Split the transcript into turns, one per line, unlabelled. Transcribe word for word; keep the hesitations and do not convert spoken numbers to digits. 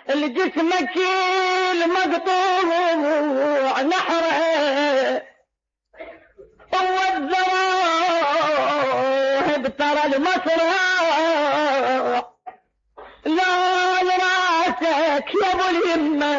الجسمك المقطوع نحره والذراهب ترى المصرع لا لراسك يا ابو اليمه